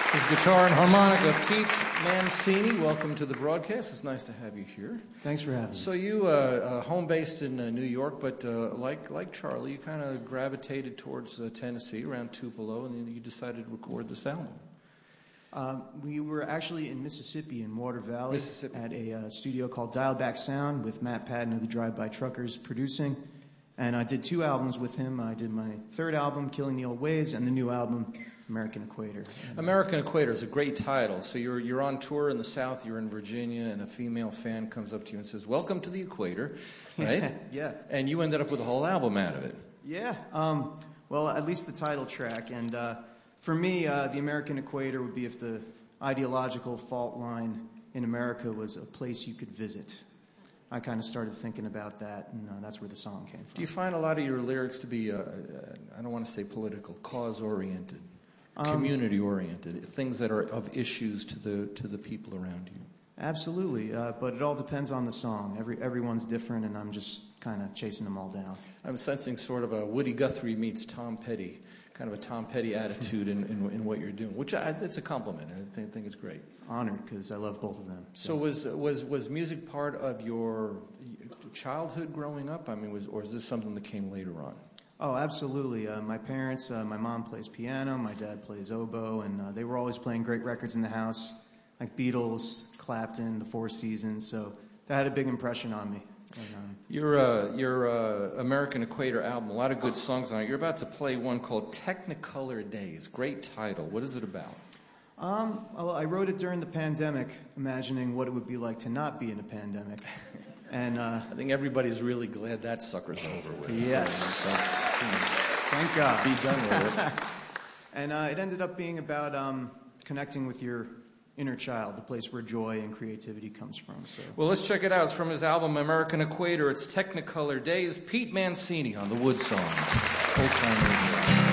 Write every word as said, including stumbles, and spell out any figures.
His guitar and harmonica, Pete Mancini. Welcome to the broadcast. It's nice to have you here. Thanks for having me. So you, uh, uh, home based in uh, New York, but uh, like like Charlie, you kind of gravitated towards uh, Tennessee, around Tupelo, and then you decided to record this album. Um, we were actually in Mississippi, in Water Valley, Mississippi. at a uh, studio called Dial Back Sound with Matt Patton of the Drive By Truckers producing. And I did two albums with him. I did my third album, Killing the Old Ways, and the new album, American Equator. American Equator is a great title. So you're you're on tour in the South, you're in Virginia, and a female fan comes up to you and says, "Welcome to the Equator," right? Yeah. And you ended up with a whole album out of it. Yeah. Um, well, at least the title track. And uh, for me, uh, the American Equator would be if the ideological fault line in America was a place you could visit. I kind of started thinking about that, and uh, that's where the song came from. Do you find a lot of your lyrics to be, uh, uh, I don't want to say political, cause-oriented, um, community-oriented, things that are of issues to the to the people around you? Absolutely, uh, but it all depends on the song. Every Everyone's different, and I'm just kind of chasing them all down. I'm sensing sort of a Woody Guthrie meets Tom Petty, kind of a Tom Petty attitude in, in, in what you're doing, which I, it's a compliment. I think, think it's great. Honored, because I love both of them. So, so was was was music part of your childhood growing up? I mean, was or is this something that came later on? Oh, absolutely. Uh, my parents, uh, my mom plays piano, my dad plays oboe, and uh, they were always playing great records in the house, like Beatles, Clapton, The Four Seasons. So that had a big impression on me. And, um, your uh, your uh, American Equator album, a lot of good songs on it. You're about to play one called Technicolor Days. Great title. What is it about? Um, well, I wrote it during the pandemic, imagining what it would be like to not be in a pandemic. And uh, I think everybody's really glad that sucker's over with. Yes. So, thank God. Be done with it. And uh, it ended up being about um, connecting with your inner child, the place where joy and creativity comes from. So. Well, let's check it out. It's from his album American Equator. It's Technicolor Days. Pete Mancini on the Wood Song. Old Time Radio.